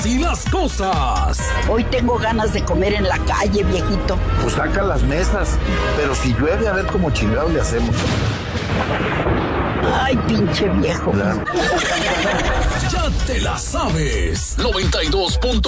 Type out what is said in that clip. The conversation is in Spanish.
así las cosas. Hoy tengo ganas de comer en la calle, viejito. Pues saca las mesas, pero si llueve a ver cómo chingados le hacemos. Ay, pinche viejo. Claro. Ya te la sabes. 92.